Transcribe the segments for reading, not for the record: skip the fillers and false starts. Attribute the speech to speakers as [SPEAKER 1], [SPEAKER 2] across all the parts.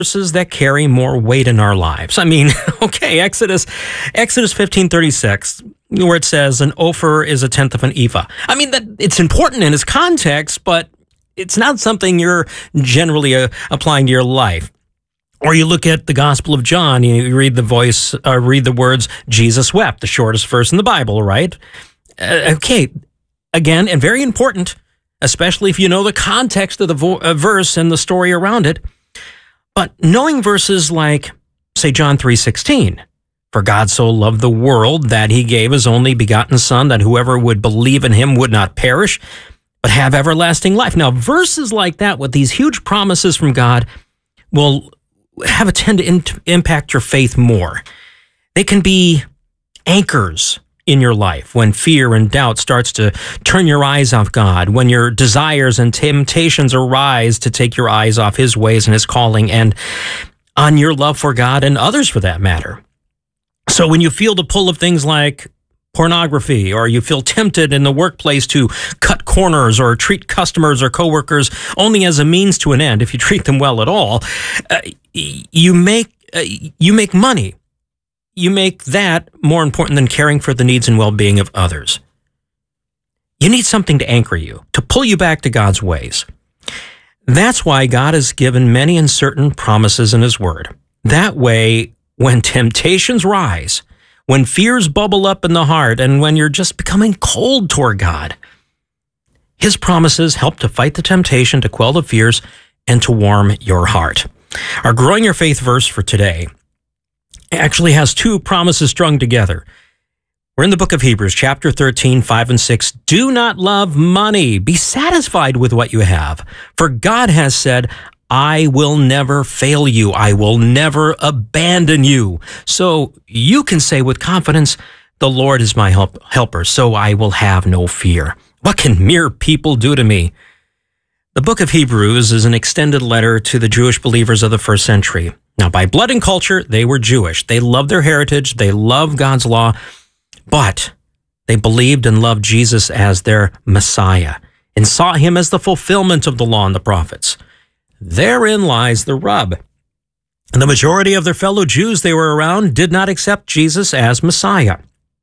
[SPEAKER 1] verses that carry more weight in our lives. I mean, okay, Exodus 15:36, where it says an ophir is a tenth of an ephah. I mean, that it's important in its context, but it's not something you're generally applying to your life. Or you look at the Gospel of John, you read the words, Jesus wept, the shortest verse in the Bible, right? Okay, again, and very important, especially if you know the context of the verse and the story around it. But knowing verses like, say, John 3:16, for God so loved the world that he gave his only begotten Son, that whoever would believe in him would not perish, but have everlasting life. Now, verses like that with these huge promises from God will have a tend to impact your faith more. They can be anchors in your life when fear and doubt starts to turn your eyes off God, when your desires and temptations arise to take your eyes off his ways and his calling and on your love for God and others for that matter. So when you feel the pull of things like pornography, or you feel tempted in the workplace to cut corners or treat customers or coworkers only as a means to an end, if you treat them well at all, you make money. You make that more important than caring for the needs and well-being of others. You need something to anchor you, to pull you back to God's ways. That's why God has given many and certain promises in his word. That way, when temptations rise, when fears bubble up in the heart, and when you're just becoming cold toward God, his promises help to fight the temptation, to quell the fears, and to warm your heart. Our Growing Your Faith verse for today actually has two promises strung together. We're in the book of Hebrews, chapter 13, 5 and 6. Do not love money. Be satisfied with what you have. For God has said, I will never fail you. I will never abandon you. So you can say with confidence, the Lord is my helper, so I will have no fear. What can mere people do to me? The book of Hebrews is an extended letter to the Jewish believers of the first century. Now, by blood and culture, they were Jewish. They loved their heritage. They loved God's law, but they believed and loved Jesus as their Messiah and saw him as the fulfillment of the law and the prophets. Therein lies the rub. The majority of their fellow Jews they were around did not accept Jesus as Messiah,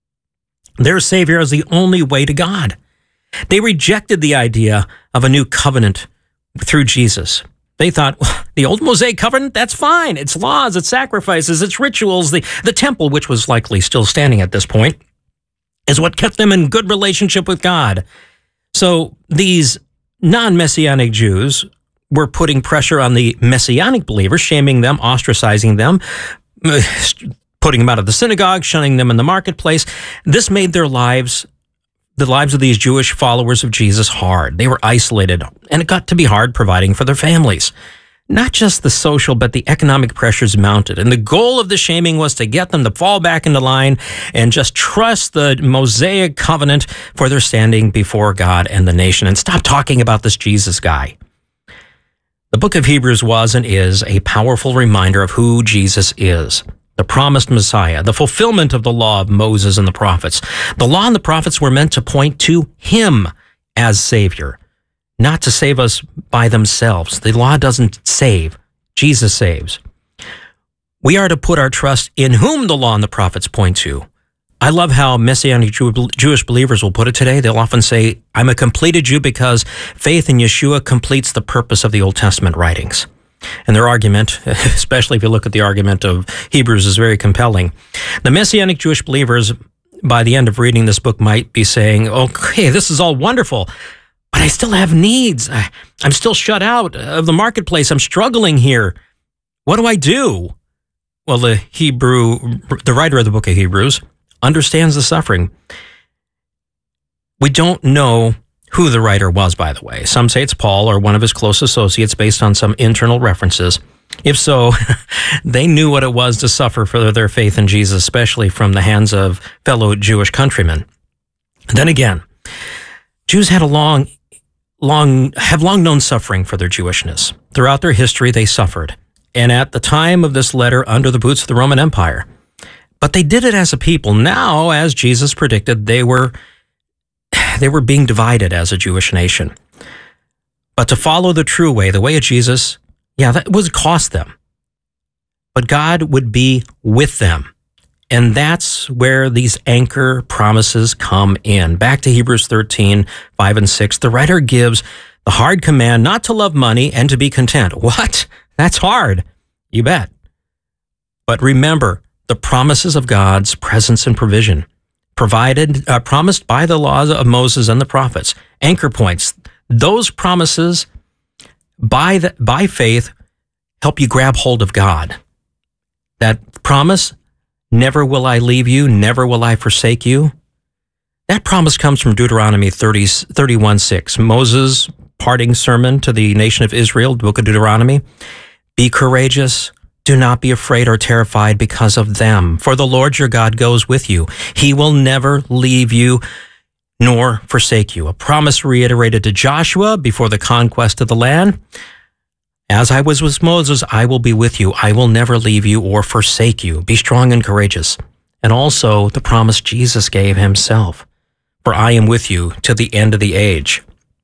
[SPEAKER 1] their Savior as the only way to God. They rejected the idea of a new covenant through Jesus. They thought, well, the old Mosaic covenant, that's fine. It's laws, it's sacrifices, it's rituals. The temple, which was likely still standing at this point, is what kept them in good relationship with God. So these non-Messianic Jews were putting pressure on the Messianic believers, shaming them, ostracizing them, putting them out of the synagogue, shunning them in the marketplace. This made the lives of these Jewish followers of Jesus hard. They were isolated, and it got to be hard providing for their families. Not just the social, but the economic pressures mounted. And the goal of the shaming was to get them to fall back into line and just trust the Mosaic covenant for their standing before God and the nation, and stop talking about this Jesus guy. The book of Hebrews was and is a powerful reminder of who Jesus is. The promised Messiah, the fulfillment of the law of Moses and the prophets. The law and the prophets were meant to point to him as Savior, not to save us by themselves. The law doesn't save. Jesus saves. We are to put our trust in whom the law and the prophets point to. I love how Messianic Jewish believers will put it today. They'll often say, I'm a completed Jew because faith in Yeshua completes the purpose of the Old Testament writings. And their argument, especially if you look at the argument of Hebrews, is very compelling. The Messianic Jewish believers, by the end of reading this book, might be saying, okay, this is all wonderful, but I still have needs. I'm still shut out of the marketplace. I'm struggling here. What do I do? Well, the writer of the book of Hebrews understands the suffering. We don't know who the writer was, by the way. Some say it's Paul or one of his close associates based on some internal references. If so, they knew what it was to suffer for their faith in Jesus, especially from the hands of fellow Jewish countrymen. Then again, Jews had long known suffering for their Jewishness. Throughout their history, they suffered. And at the time of this letter, under the boots of the Roman Empire. But they did it as a people. Now, as Jesus predicted, they were being divided as a Jewish nation. But to follow the true way, the way of Jesus, that would cost them. but God would be with them. And that's where these anchor promises come in. Back to Hebrews 13, 5 and 6, the writer gives the hard command not to love money and to be content. What? That's hard. You bet. But remember the promises of God's presence and provision, promised by the laws of Moses and the prophets. Anchor points. Those promises by faith help you grab hold of God. That promise, never will I leave you, never will I forsake you. That promise comes from Deuteronomy 31:6. Moses' parting sermon to the nation of Israel, the book of Deuteronomy. Be courageous. Do not be afraid or terrified because of them, for the Lord your God goes with you. He will never leave you nor forsake you. A promise reiterated to Joshua before the conquest of the land. As I was with Moses, I will be with you. I will never leave you or forsake you. Be strong and courageous. And also the promise Jesus gave himself. For I am with you to the end of the age.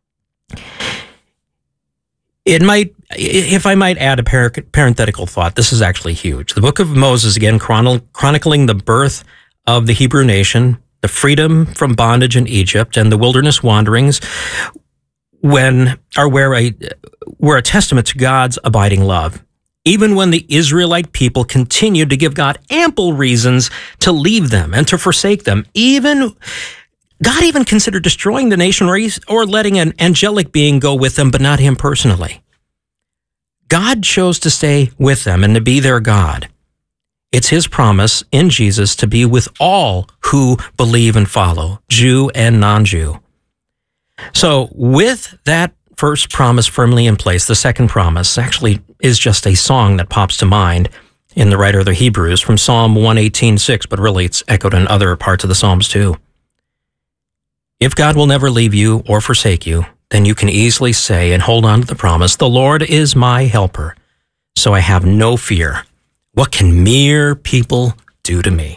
[SPEAKER 1] If I might add a parenthetical thought, this is actually huge. The book of Moses, again, chronicling the birth of the Hebrew nation, the freedom from bondage in Egypt, and the wilderness wanderings, were a testament to God's abiding love. Even when the Israelite people continued to give God ample reasons to leave them and to forsake them, God even considered destroying the nation or letting an angelic being go with them, but not him personally. God chose to stay with them and to be their God. It's his promise in Jesus to be with all who believe and follow, Jew and non-Jew. So with that first promise firmly in place, the second promise actually is just a song that pops to mind in the writer of the Hebrews from Psalm 118:6, but really it's echoed in other parts of the Psalms too. If God will never leave you or forsake you, then you can easily say and hold on to the promise, the Lord is my helper, so I have no fear. What can mere people do to me?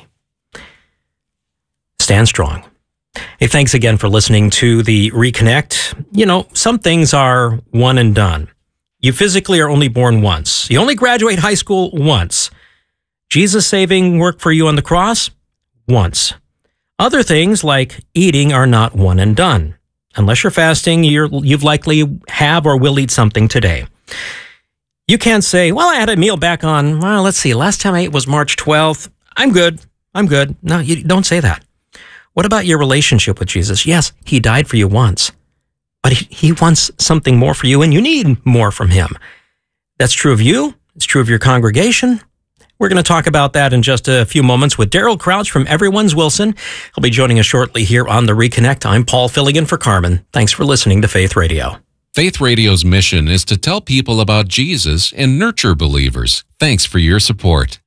[SPEAKER 1] Stand strong. Hey, thanks again for listening to the Reconnect. You know, some things are one and done. You physically are only born once. You only graduate high school once. Jesus saving work for you on the cross? Once. Other things like eating are not one and done. Unless you're fasting, you've likely have or will eat something today. You can't say, well, I had a meal back on, well, let's see, last time I ate was March 12th. I'm good. No, you don't say that. What about your relationship with Jesus? Yes, he died for you once, but he wants something more for you, and you need more from him. That's true of you. It's true of your congregation. We're going to talk about that in just a few moments with Daryl Crouch from Everyone's Wilson. He'll be joining us shortly here on The Reconnect. I'm Paul filling in for Carmen. Thanks for listening to Faith Radio.
[SPEAKER 2] Faith Radio's mission is to tell people about Jesus and nurture believers. Thanks for your support.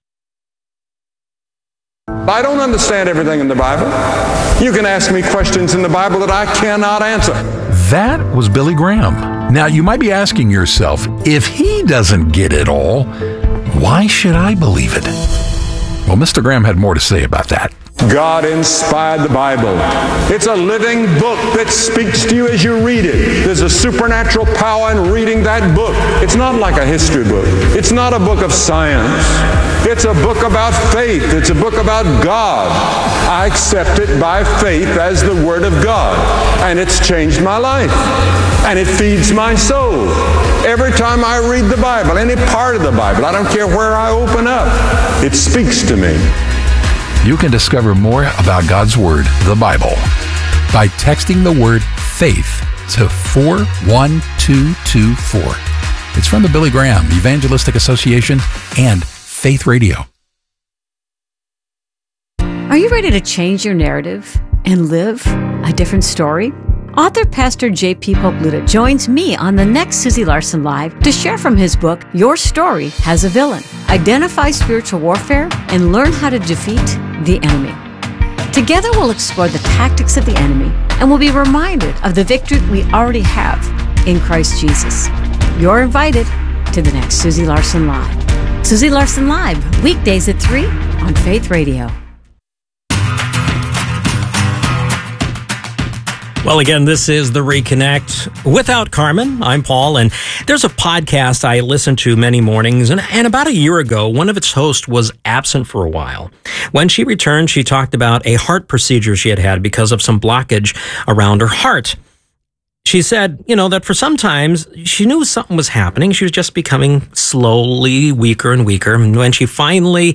[SPEAKER 3] I don't understand everything in the Bible. You can ask me questions in the Bible that I cannot answer.
[SPEAKER 4] That was Billy Graham. Now, you might be asking yourself, if he doesn't get it all, why should I believe it? Well, Mr. Graham had more to say about that.
[SPEAKER 3] God inspired the Bible. It's a living book that speaks to you as you read it. There's a supernatural power in reading that book. It's not like a history book. It's not a book of science. It's a book about faith. It's a book about God. I accept it by faith as the Word of God. And it's changed my life. And it feeds my soul. Every time I read the Bible, any part of the Bible, I don't care where I open up, it speaks to me.
[SPEAKER 4] You can discover more about God's Word, the Bible, by texting the word faith to 41224. It's from the Billy Graham Evangelistic Association and Faith Radio.
[SPEAKER 5] Are you ready to change your narrative and live a different story? Author Pastor J.P. Popluta joins me on the next Susie Larson Live to share from his book, Your Story Has a Villain. Identify spiritual warfare and learn how to defeat the enemy. Together we'll explore the tactics of the enemy and we'll be reminded of the victory we already have in Christ Jesus. You're invited to the next Susie Larson Live. Susie Larson Live, weekdays at 3 on Faith Radio.
[SPEAKER 1] Well, again, this is The Reconnect without Carmen. I'm Paul, and there's a podcast I listen to many mornings, and about a year ago, one of its hosts was absent for a while. When she returned, she talked about a heart procedure she had because of some blockage around her heart. She said, that for some times she knew something was happening. She was just becoming slowly weaker and weaker. And when she finally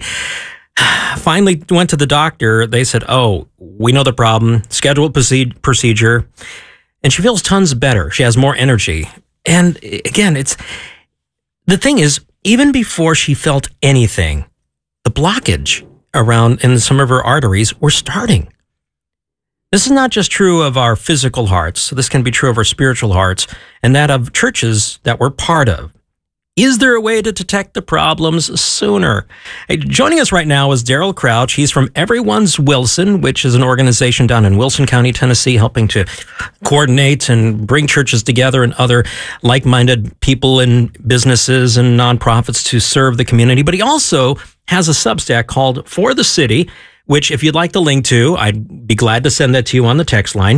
[SPEAKER 1] went to the doctor, they said, "Oh, we know the problem, scheduled procedure." And she feels tons better. She has more energy. And again, the thing is, even before she felt anything, the blockage around in some of her arteries were starting. This is not just true of our physical hearts. This can be true of our spiritual hearts and that of churches that we're part of. Is there a way to detect the problems sooner? Hey, joining us right now is Daryl Crouch. He's from Everyone's Wilson, which is an organization down in Wilson County, Tennessee, helping to coordinate and bring churches together and other like-minded people and businesses and nonprofits to serve the community. But he also has a Substack called For the City, which if you'd like the link to, I'd be glad to send that to you on the text line,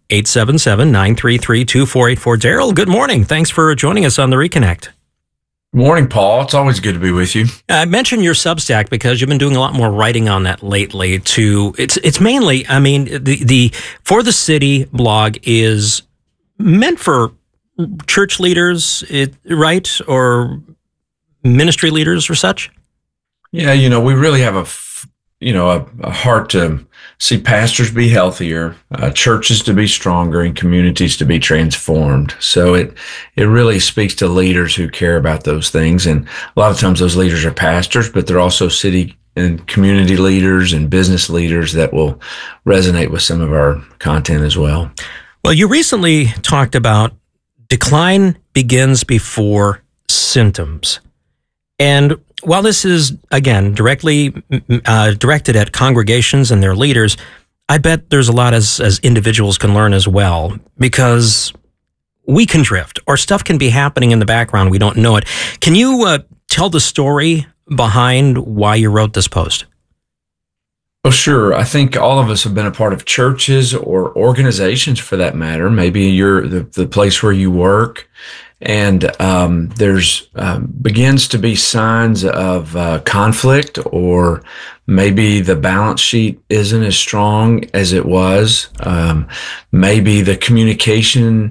[SPEAKER 1] 877-933-2484. Daryl, good morning. Thanks for joining us on The Reconnect.
[SPEAKER 6] Morning, Paul. It's always good to be with you.
[SPEAKER 1] I mentioned your Substack because you've been doing a lot more writing on that lately. It's mainly, the For the City blog is meant for church leaders, right, or ministry leaders or such.
[SPEAKER 6] Yeah, we really have a heart to see pastors be healthier, churches to be stronger, and communities to be transformed. So it really speaks to leaders who care about those things. And a lot of times those leaders are pastors, but they're also city and community leaders and business leaders that will resonate with some of our content as well.
[SPEAKER 1] Well, you recently talked about decline begins before symptoms. And while this is, again, directly directed at congregations and their leaders, I bet there's a lot as individuals can learn as well, because we can drift or stuff can be happening in the background. We don't know it. Can you tell the story behind why you wrote this post?
[SPEAKER 6] Well, sure. I think all of us have been a part of churches or organizations for that matter. Maybe you're the place where you work. And there's begins to be signs of conflict, or maybe the balance sheet isn't as strong as it was. Maybe the communication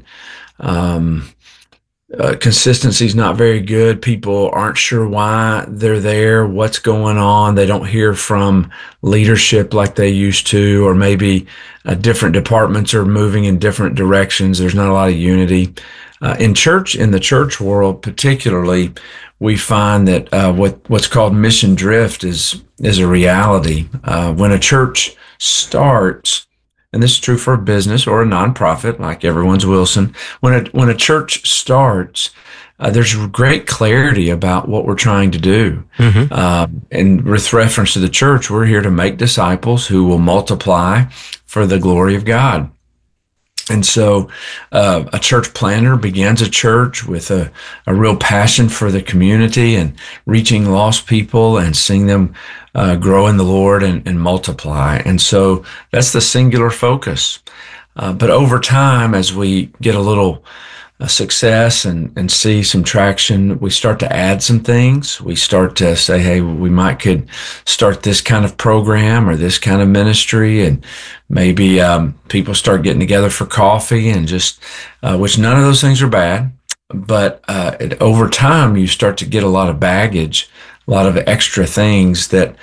[SPEAKER 6] consistency is not very good. People aren't sure why they're there, what's going on. They don't hear from leadership like they used to, or maybe different departments are moving in different directions. There's not a lot of unity. In the church world particularly, we find that what's called mission drift is a reality. When a church starts, and this is true for a business or a nonprofit like Everyone's Wilson, when a church starts, there's great clarity about what we're trying to do. Mm-hmm. And with reference to the church, we're here to make disciples who will multiply for the glory of God. And so a church planner begins a church with a real passion for the community and reaching lost people and seeing them grow in the Lord and multiply. And so that's the singular focus. But over time, as we get a little success and see some traction, we start to add some things. We start to say, hey, we could start this kind of program or this kind of ministry, and maybe people start getting together for coffee and just, which none of those things are bad, but over time you start to get a lot of baggage, a lot of extra things that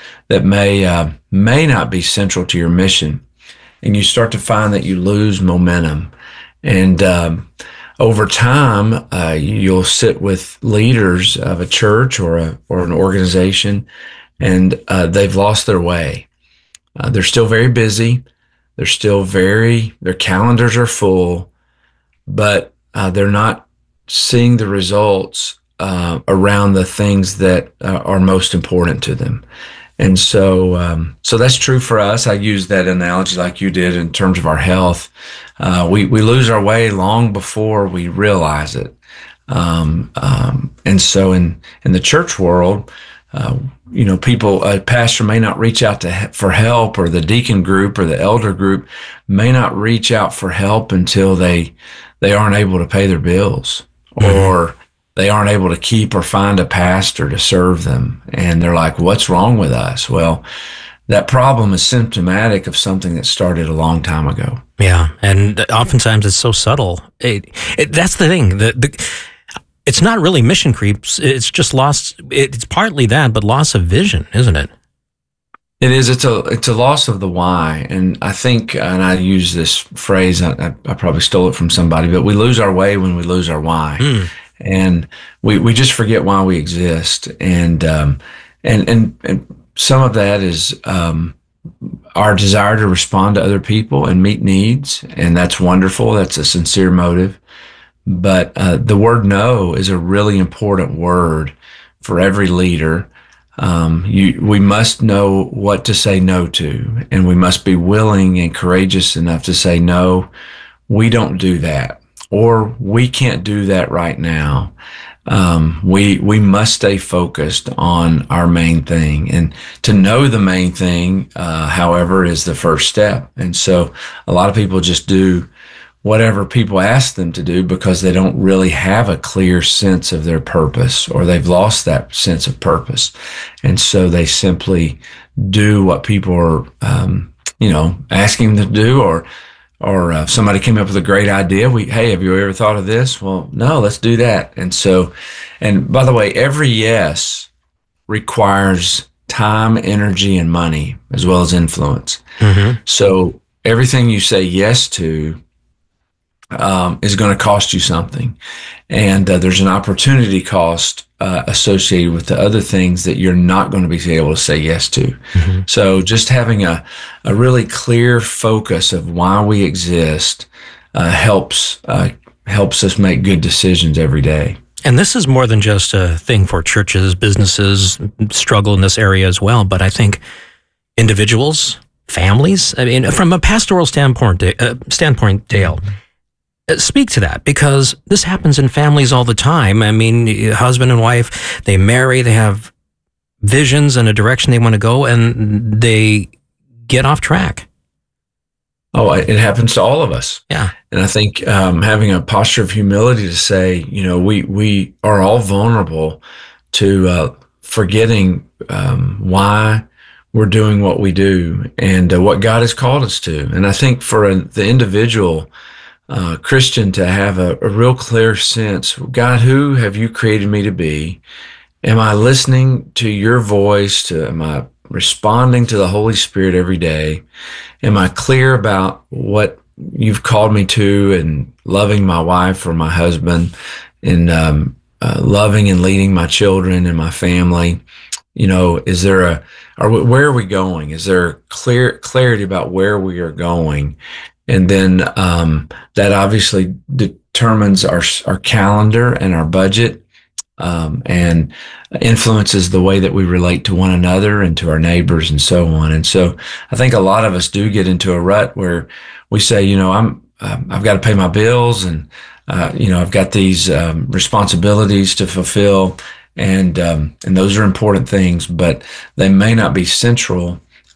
[SPEAKER 6] may not be central to your mission, and you start to find that you lose momentum. And over time, you'll sit with leaders of a church or an organization, and they've lost their way. They're still very busy. Their calendars are full, but they're not seeing the results around the things that are most important to them. And so that's true for us. I use that analogy like you did in terms of our health. We lose our way long before we realize it. And so in the church world, people, a pastor may not reach out for help, or the deacon group or the elder group may not reach out for help until they aren't able to pay their bills, or they aren't able to keep or find a pastor to serve them. And they're like, what's wrong with us? Well, that problem is symptomatic of something that started a long time ago.
[SPEAKER 1] Yeah, and oftentimes it's so subtle. That's the thing. It's not really mission creep. It's just loss. It's partly that, but loss of vision, isn't it?
[SPEAKER 6] It is. It's a loss of the why. And I think, and I use this phrase, I probably stole it from somebody, but we lose our way when we lose our why. And we just forget why we exist. And some of that is our desire to respond to other people and meet needs. And that's wonderful. That's a sincere motive. But the word no is a really important word for every leader. We must know what to say no to, and we must be willing and courageous enough to say, no, we don't do that, or we can't do that right now. We must stay focused on our main thing, and to know the main thing, however, is the first step. And so a lot of people just do whatever people ask them to do because they don't really have a clear sense of their purpose, or they've lost that sense of purpose. And so they simply do what people are, asking them to do, or if somebody came up with a great idea, hey, have you ever thought of this? Well, no, let's do that. And by the way, every yes requires time, energy, and money, as well as influence. So everything you say yes to is going to cost you something. And there's an opportunity cost associated with the other things that you're not going to be able to say yes to. So just having a really clear focus of why we exist helps us make good decisions every day.
[SPEAKER 1] And this is more than just a thing for churches. Businesses struggle in this area as well. But I think individuals, families, I mean, from a pastoral standpoint, Dale, speak to that, because this happens in families all the time. I mean, husband and wife, they marry, they have visions and a direction they want to go, and they get off track.
[SPEAKER 6] Oh, it happens to all of us.
[SPEAKER 1] Yeah.
[SPEAKER 6] And I think having a posture of humility to say, we are all vulnerable to forgetting why we're doing what we do and what God has called us to. And I think for the individual Christian to have a real clear sense, God, who have you created me to be? Am I listening to your voice? Am I responding to the Holy Spirit every day? Am I clear about what you've called me to, and loving my wife or my husband, and loving and leading my children and my family? Is there where are we going? Is there clarity about where we are going? And then that obviously determines our calendar and our budget, and influences the way that we relate to one another and to our neighbors and so on. And so I think a lot of us do get into a rut where we say, I've got to pay my bills, and I've got these responsibilities to fulfill, and those are important things, but they may not be central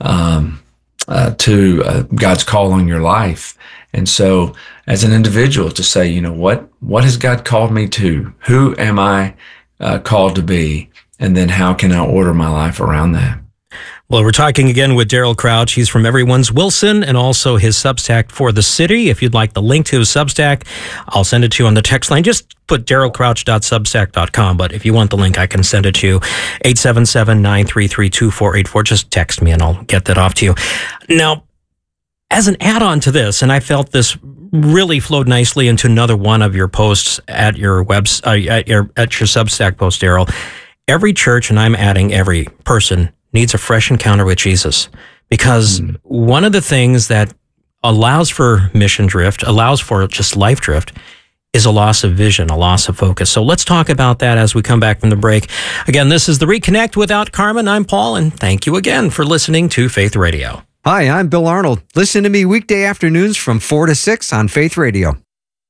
[SPEAKER 6] to God's call on your life. And so as an individual to say, what has God called me to? Who am I called to be? And then how can I order my life around that?
[SPEAKER 1] Well, we're talking again with Darrell Crouch. He's from Everyone's Wilson, and also his Substack For the City. If you'd like the link to his Substack, I'll send it to you on the text line. Just put darrellcrouch.substack.com. But if you want the link, I can send it to you. 877-933-2484. Just text me and I'll get that off to you. Now, as an add-on to this, and I felt this really flowed nicely into another one of your posts at your at your Substack post, Darrell. Every church, and I'm adding every person, needs a fresh encounter with Jesus, because one of the things that allows for mission drift, allows for just life drift, is a loss of vision, a loss of focus. So let's talk about that as we come back from the break. Again, this is the Reconnect Without Carmen. I'm Paul, and thank you again for listening to Faith Radio.
[SPEAKER 7] Hi, I'm Bill Arnold. Listen to me weekday afternoons from 4 to 6 on Faith Radio.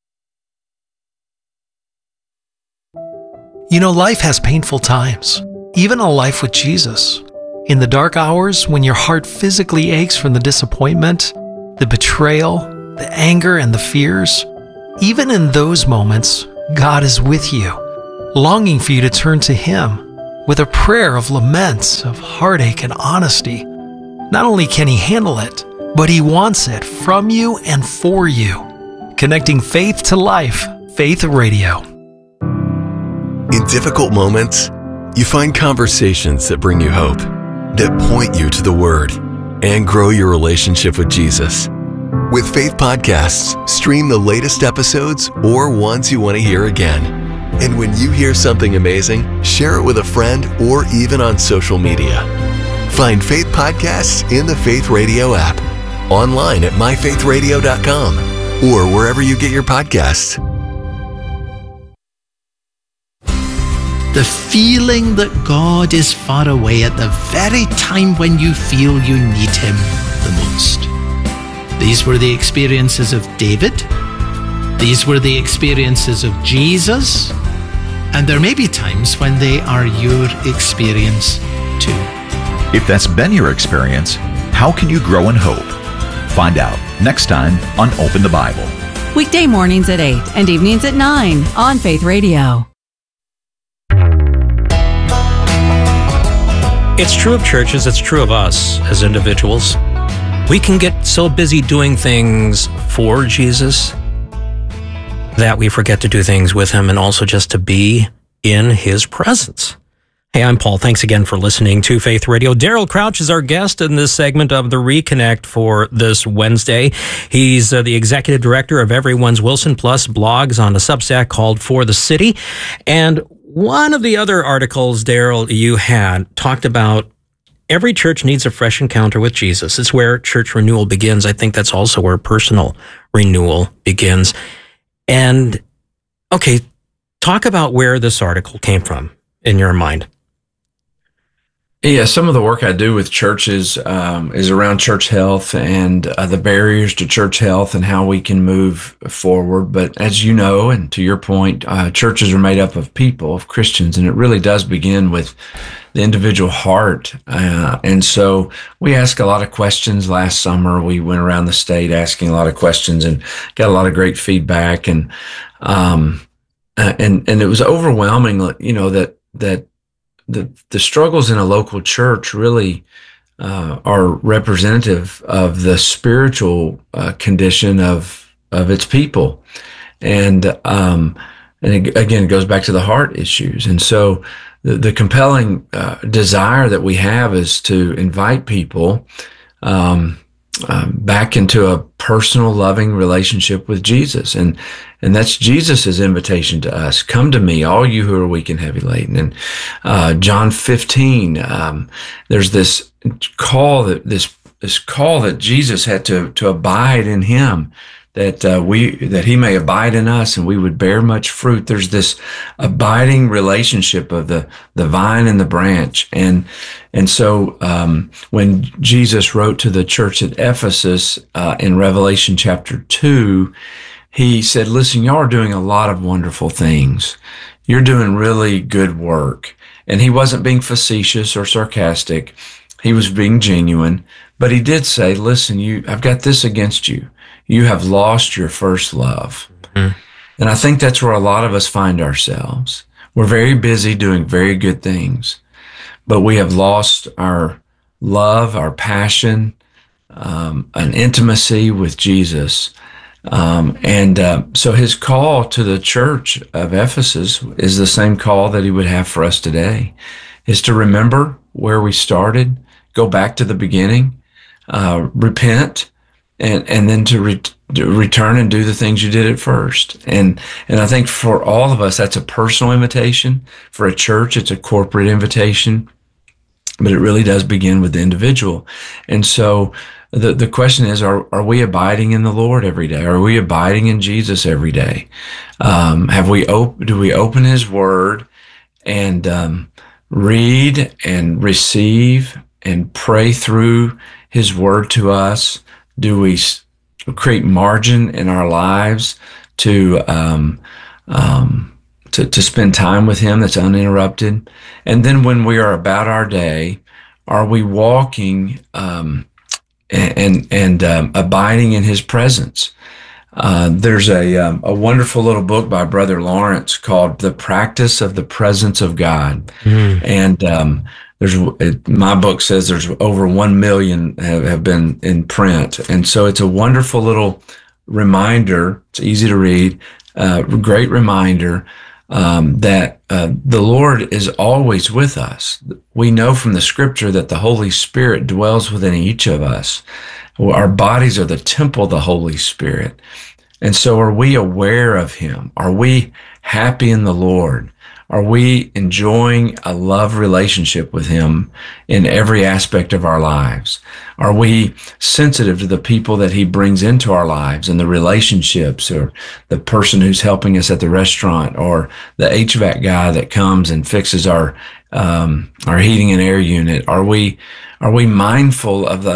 [SPEAKER 8] Life has painful times. even a life with Jesus. In the dark hours, when your heart physically aches from the disappointment, the betrayal, the anger, and the fears, even in those moments, God is with you, longing for you to turn to Him with a prayer of laments, of heartache and honesty. Not only can He handle it, but He wants it from you and for you. Connecting faith to life, Faith Radio.
[SPEAKER 9] In difficult moments, you find conversations that bring you hope, that point you to the Word, and grow your relationship with Jesus. With Faith Podcasts, stream the latest episodes or ones you want to hear again. And when you hear something amazing, share it with a friend or even on social media. Find Faith Podcasts in the Faith Radio app, online at myfaithradio.com, or wherever you get your podcasts.
[SPEAKER 10] The feeling that God is far away at the very time when you feel you need Him the most. These were the experiences of David. These were the experiences of Jesus. And there may be times when they are your experience too.
[SPEAKER 11] If that's been your experience, how can you grow in hope? Find out next time on Open the Bible.
[SPEAKER 12] Weekday mornings at 8 and evenings at 9 on Faith Radio.
[SPEAKER 1] It's true of churches, it's true of us as individuals. We can get so busy doing things for Jesus that we forget to do things with Him and also just to be in His presence. Hey, I'm Paul. Thanks again for listening to Faith Radio. Daryl Crouch is our guest in this segment of The Reconnect for this Wednesday. He's the executive director of Everyone's Wilson Plus blogs on a Substack called For the City. And one of the other articles, Daryl, you had talked about every church needs a fresh encounter with Jesus. It's where church renewal begins. I think that's also where personal renewal begins. And, okay, talk about where this article came from in your mind.
[SPEAKER 6] Yeah, some of the work I do with churches is around church health and the barriers to church health and how we can move forward. But as you know, and to your point, churches are made up of people, of Christians, and it really does begin with the individual heart. And so we asked a lot of questions last summer. We went around the state asking a lot of questions and got a lot of great feedback. And it was overwhelming, you know, that the struggles in a local church really are representative of the spiritual condition of its people, and again, it goes back to the heart issues. And so, the compelling desire that we have is to invite people back into a personal, loving relationship with Jesus. And that's Jesus's invitation to us. Come to me, all you who are weak and heavy laden. And John 15, there's this call that Jesus had to abide in Him, that He may abide in us and we would bear much fruit. There's this abiding relationship of the vine and the branch. And so when Jesus wrote to the church at Ephesus in Revelation chapter 2, He said, listen, y'all are doing a lot of wonderful things. You're doing really good work. And He wasn't being facetious or sarcastic. He was being genuine. But He did say, listen, I've got this against you. You have lost your first love. Mm-hmm. And I think that's where a lot of us find ourselves. We're very busy doing very good things, but we have lost our love, our passion, an intimacy with Jesus. So His call to the church of Ephesus is the same call that He would have for us today, is to remember where we started, go back to the beginning, repent, and then to return and do the things you did at first. And I think for all of us, that's a personal invitation. For a church, it's a corporate invitation. But it really does begin with the individual. And so the question is, are we abiding in the Lord every day? Are we abiding in Jesus every day? Do we open His Word and read and receive and pray through His Word to us? Do we create margin in our lives to to spend time with Him that's uninterrupted. And then when we are about our day, are we walking and abiding in His presence? There's a wonderful little book by Brother Lawrence called The Practice of the Presence of God. And my book says there's over 1 million have been in print. And so it's a wonderful little reminder. It's easy to read, great reminder that the Lord is always with us. We know from the Scripture that the Holy Spirit dwells within each of us. Our bodies are the temple of the Holy Spirit. And so are we aware of Him? Are we happy in the Lord? Are we enjoying a love relationship with Him in every aspect of our lives? Are we sensitive to the people that He brings into our lives and the relationships, or the person who's helping us at the restaurant, or the HVAC guy that comes and fixes our heating and air unit? Are we mindful of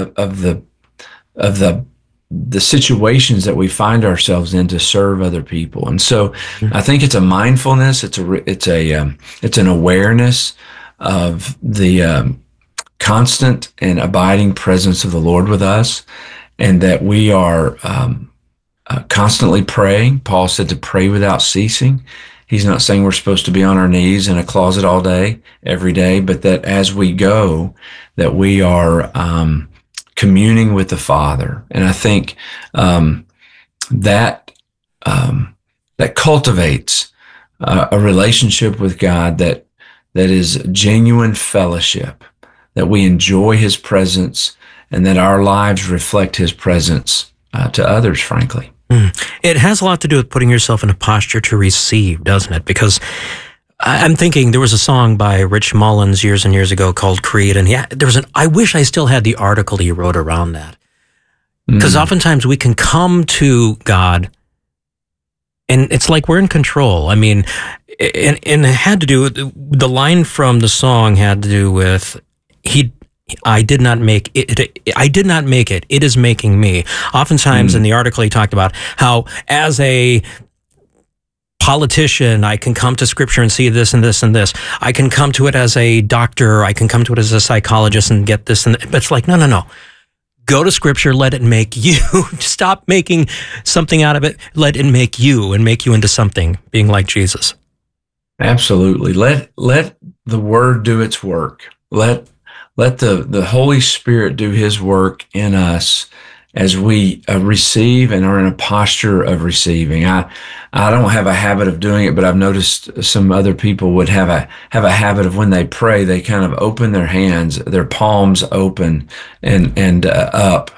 [SPEAKER 6] the situations that we find ourselves in to serve other people? And so I think it's a mindfulness. It's an awareness of the constant and abiding presence of the Lord with us, and that we are constantly praying. Paul said to pray without ceasing. He's not saying we're supposed to be on our knees in a closet all day, every day, but that as we go, that we are communing with the Father. And I think that cultivates a relationship with God that is genuine fellowship, that we enjoy His presence, and that our lives reflect His presence to others, frankly.
[SPEAKER 1] It has a lot to do with putting yourself in a posture to receive, doesn't it? Because I'm thinking there was a song by Rich Mullins years and years ago called Creed, and I wish I still had the article he wrote around that. Because oftentimes we can come to God and it's like we're in control. I mean, and it had to do with, the line from the song had to do with, I did not make it. I did not make it. It is making me. Oftentimes in the article he talked about how, as a politician, I can come to Scripture and see this and this and this. I can come to it as a doctor. I can come to it as a psychologist and get this. But it's like, no. Go to Scripture. Let it make you. Stop making something out of it. Let it make you and make you into something, being like Jesus.
[SPEAKER 6] Absolutely. Let the Word do its work. Let the Holy Spirit do His work in us as we receive and are in a posture of receiving. I don't have a habit of doing it, but I've noticed some other people would have a habit of, when they pray, they kind of open their hands, their palms open and up.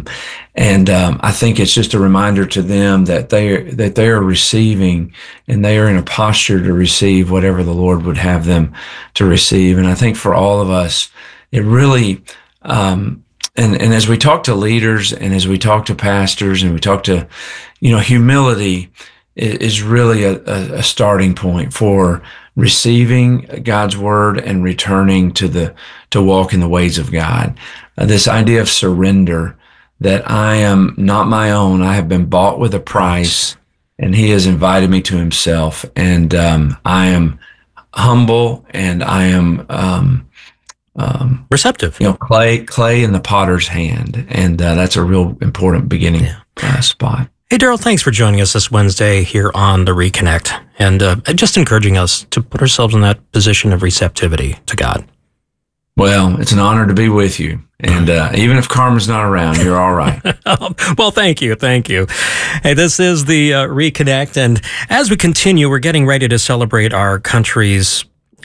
[SPEAKER 6] I think it's just a reminder to them that they are receiving, and they are in a posture to receive whatever the Lord would have them to receive. And I think for all of us, it really, and as we talk to leaders, and as we talk to pastors, and we talk to, humility is really a starting point for receiving God's word and returning to walk in the ways of God. This idea of surrender, that I am not my own. I have been bought with a price, and He has invited me to Himself. And I am humble, and I am
[SPEAKER 1] receptive.
[SPEAKER 6] Clay in the potter's hand. And that's a real important beginning spot.
[SPEAKER 1] Hey, Daryl, thanks for joining us this Wednesday here on The Reconnect, and just encouraging us to put ourselves in that position of receptivity to God.
[SPEAKER 6] Well, it's an honor to be with you. And even if Carmen's not around, you're all right.
[SPEAKER 1] Well, thank you. Hey, this is The Reconnect, and as we continue, we're getting ready to celebrate our country's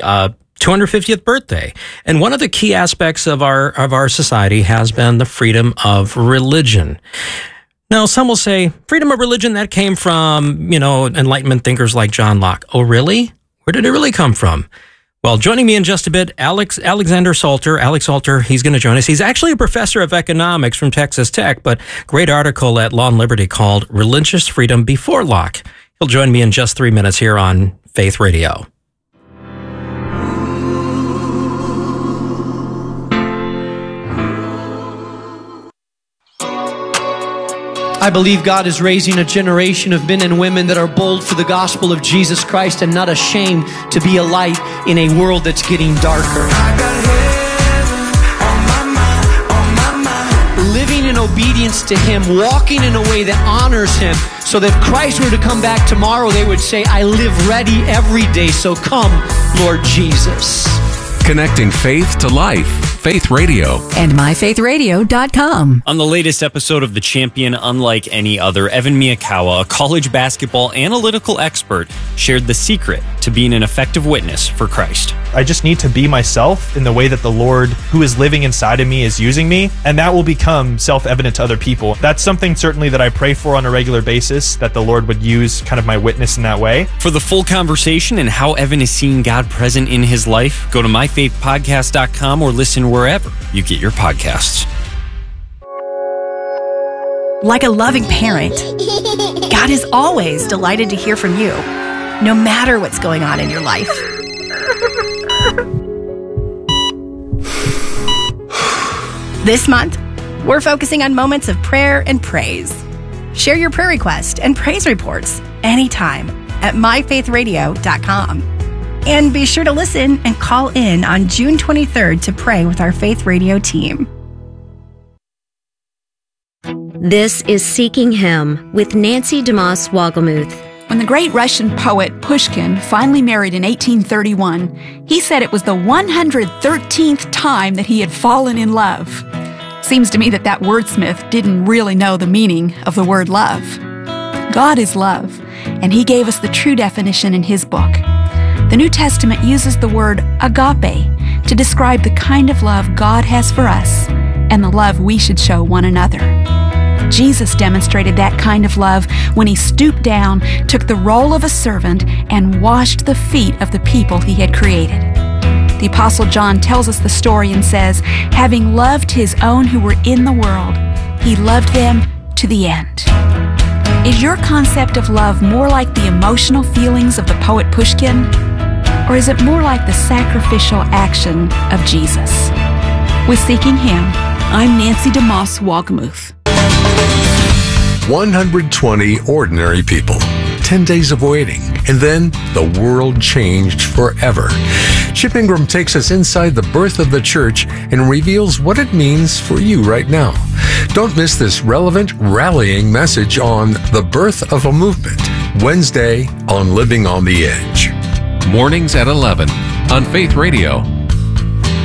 [SPEAKER 1] 250th birthday. And one of the key aspects of our society has been the freedom of religion. Now, some will say, freedom of religion, that came from, Enlightenment thinkers like John Locke. Oh, really? Where did it really come from? Well, joining me in just a bit, Alexander Salter. Alex Salter, he's going to join us. He's actually a professor of economics from Texas Tech, but great article at Law and Liberty called Religious Freedom Before Locke. He'll join me in just 3 minutes here on Faith Radio.
[SPEAKER 13] I believe God is raising a generation of men and women that are bold for the gospel of Jesus Christ and not ashamed to be a light in a world that's getting darker. Living in obedience to Him, walking in a way that honors Him, so that if Christ were to come back tomorrow, they would say, I live ready every day, so come, Lord Jesus.
[SPEAKER 2] Connecting faith to life. Faith Radio.
[SPEAKER 12] And myfaithradio.com.
[SPEAKER 14] On the latest episode of The Champion Unlike Any Other, Evan Miyakawa, a college basketball analytical expert, shared the secret to being an effective witness for Christ.
[SPEAKER 15] I just need to be myself in the way that the Lord who is living inside of me is using me, and that will become self-evident to other people. That's something certainly that I pray for on a regular basis, that the Lord would use kind of my witness in that way.
[SPEAKER 14] For the full conversation and how Evan is seeing God present in his life, go to myfaithpodcast.com or listen wherever you get your podcasts.
[SPEAKER 16] Like a loving parent, God is always delighted to hear from you, no matter what's going on in your life. This month, we're focusing on moments of prayer and praise. Share your prayer request and praise reports anytime at myfaithradio.com. And be sure to listen and call in on June 23rd to pray with our Faith Radio team.
[SPEAKER 17] This is Seeking Him with Nancy DeMoss Wolgemuth.
[SPEAKER 18] When the great Russian poet Pushkin finally married in 1831, he said it was the 113th time that he had fallen in love. Seems to me that wordsmith didn't really know the meaning of the word love. God is love, and He gave us the true definition in His book. The New Testament uses the word agape to describe the kind of love God has for us and the love we should show one another. Jesus demonstrated that kind of love when He stooped down, took the role of a servant, and washed the feet of the people He had created. The Apostle John tells us the story and says, having loved His own who were in the world, He loved them to the end. Is your concept of love more like the emotional feelings of the poet Pushkin? Or is it more like the sacrificial action of Jesus? With Seeking Him, I'm Nancy DeMoss Wolgemuth.
[SPEAKER 19] 120 ordinary people, 10 days of waiting, and then the world changed forever. Chip Ingram takes us inside the birth of the church and reveals what it means for you right now. Don't miss this relevant, rallying message on the birth of a movement, Wednesday on Living on the Edge.
[SPEAKER 2] Mornings at 11 on Faith Radio.